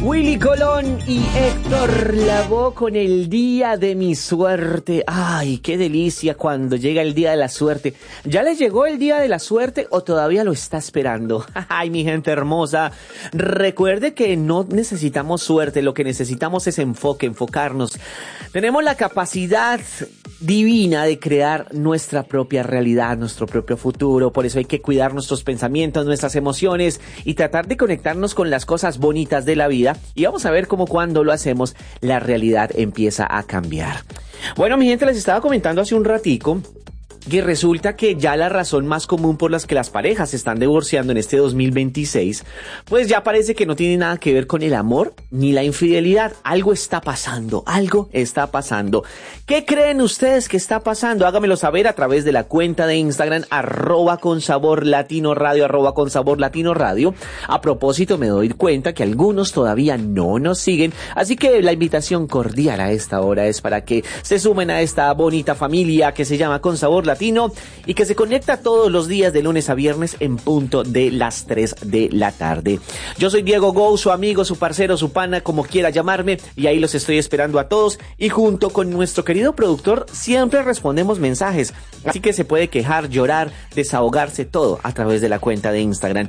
Willy Colón y Héctor Lavoe con el día de mi suerte. Ay, qué delicia cuando llega el día de la suerte. ¿Ya les llegó el día de la suerte o todavía lo está esperando? Ay, mi gente hermosa, recuerde que no necesitamos suerte, lo que necesitamos es enfocarnos. Tenemos la capacidad divina de crear nuestra propia realidad, nuestro propio futuro. Por eso hay que cuidar nuestros pensamientos, nuestras emociones y tratar de conectarnos con las cosas bonitas de la vida. Y vamos a ver cómo cuando lo hacemos, la realidad empieza a cambiar. Bueno, mi gente, les estaba comentando hace un ratico que resulta que ya la razón más común por las que las parejas se están divorciando en este 2026, pues ya parece que no tiene nada que ver con el amor ni la infidelidad. Algo está pasando. ¿Qué creen ustedes que está pasando? Hágamelo saber a través de la cuenta de Instagram @consaborlatinoradio, @consaborlatinoradio. A propósito, me doy cuenta que algunos todavía no nos siguen, así que la invitación cordial a esta hora es para que se sumen a esta bonita familia que se llama Con Sabor Latino y que se conecta todos los días de lunes a viernes en punto de las 3 de la tarde. Yo soy Diego Go, su amigo, su parcero, su pana, como quiera llamarme, y ahí los estoy esperando a todos, y junto con nuestro querido productor siempre respondemos mensajes, así que se puede quejar, llorar, desahogarse, todo a través de la cuenta de Instagram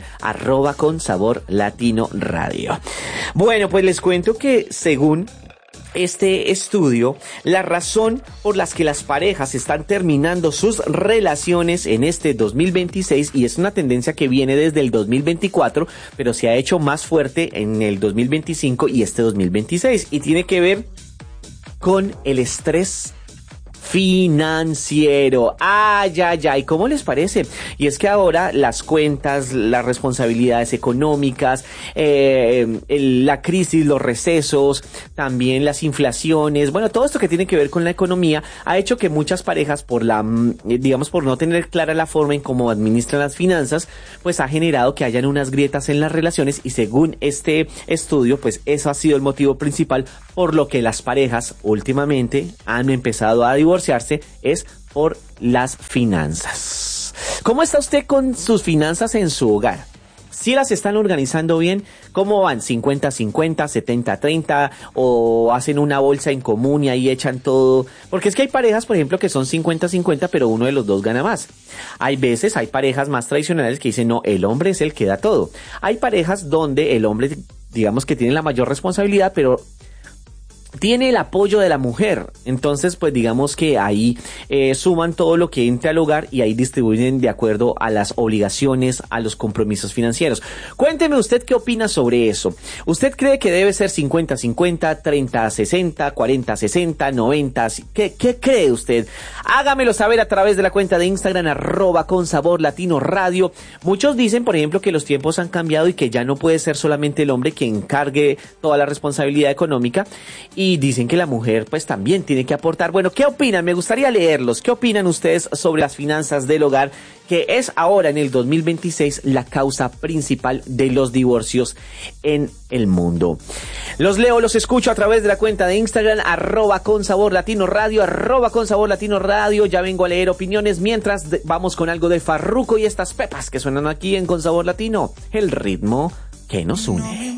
@consaborlatinoradio. Bueno, pues les cuento que según este estudio, la razón por las que las parejas están terminando sus relaciones en este 2026, y es una tendencia que viene desde el 2024, pero se ha hecho más fuerte en el 2025 y este 2026, y tiene que ver con el estrés financiero. Ay, ¿cómo les parece? Y es que ahora las cuentas, las responsabilidades económicas, la crisis, los recesos, también las inflaciones, bueno, todo esto que tiene que ver con la economía ha hecho que muchas parejas por no tener clara la forma en cómo administran las finanzas, pues ha generado que hayan unas grietas en las relaciones, y según este estudio, pues eso ha sido el motivo principal por lo que las parejas últimamente han empezado a divorciarse, es por las finanzas. ¿Cómo está usted con sus finanzas en su hogar? ¿Si las están organizando bien? ¿Cómo van? ¿50-50, 70-30? ¿O hacen una bolsa en común y ahí echan todo? Porque es que hay parejas, por ejemplo, que son 50-50, pero uno de los dos gana más. Hay parejas más tradicionales que dicen, no, el hombre es el que da todo. Hay parejas donde el hombre, digamos que tiene la mayor responsabilidad, pero tiene el apoyo de la mujer. Entonces, pues digamos que ahí suman todo lo que entre al hogar y ahí distribuyen de acuerdo a las obligaciones, a los compromisos financieros. Cuénteme usted qué opina sobre eso. ¿Usted cree que debe ser 50-50, 30-60, 40-60, 90? ¿Qué cree usted? Hágamelo saber a través de la cuenta de Instagram @consaborlatinoradio. Muchos dicen, por ejemplo, que los tiempos han cambiado y que ya no puede ser solamente el hombre quien cargue toda la responsabilidad económica, y dicen que la mujer pues también tiene que aportar. Bueno, ¿qué opinan? Me gustaría leerlos. ¿Qué opinan ustedes sobre las finanzas del hogar, que es ahora en el 2026 la causa principal de los divorcios en el mundo? Los leo, los escucho a través de la cuenta de Instagram @consaborlatinoradio, @consaborlatinoradio. Ya vengo a leer opiniones mientras vamos con algo de Farruko y estas pepas que suenan aquí en Con Sabor Latino, el ritmo que nos une.